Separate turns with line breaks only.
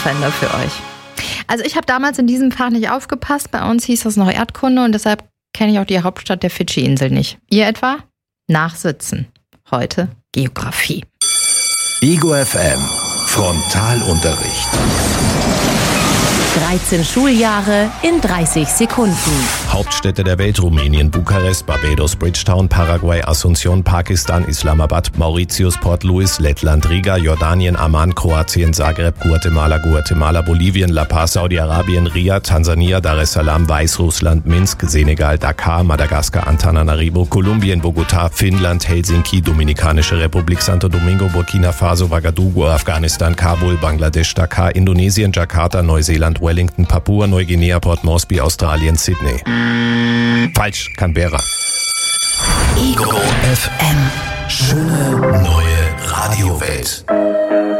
Wochenende für euch. Also ich habe damals in diesem Fach nicht aufgepasst. Bei uns hieß das noch Erdkunde und deshalb kenne ich auch die Hauptstadt der Fidschi-Insel nicht. Ihr etwa? Nachsitzen. Heute Geografie.
Ego FM. Frontalunterricht.
13 Schuljahre in 30 Sekunden.
Hauptstädte der Welt: Rumänien, Bukarest, Barbados, Bridgetown, Paraguay, Asunción, Pakistan, Islamabad, Mauritius, Port Louis, Lettland, Riga, Jordanien, Amman, Kroatien, Zagreb, Guatemala, Bolivien, La Paz, Saudi-Arabien, Riyadh, Tansania, Dar es Salaam, Weißrussland, Minsk, Senegal, Dakar, Madagaskar, Antananarivo, Kolumbien, Bogotá, Finnland, Helsinki, Dominikanische Republik, Santo Domingo, Burkina Faso, Ouagadougou, Afghanistan, Kabul, Bangladesch, Dakar, Indonesien, Jakarta, Neuseeland, Wellington, Papua Neuguinea, Port Moresby, Australien, Sydney. Falsch, Canberra.
Ego FM. Schöne neue Radiowelt.